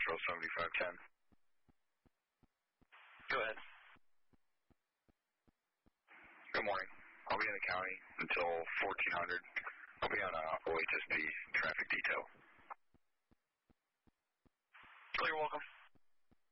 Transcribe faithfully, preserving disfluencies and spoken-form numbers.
Central seventy-five ten. Go ahead. Good morning. I'll be in the county until fourteen hundred. I'll be on a O H S P traffic detail. Oh, you're welcome.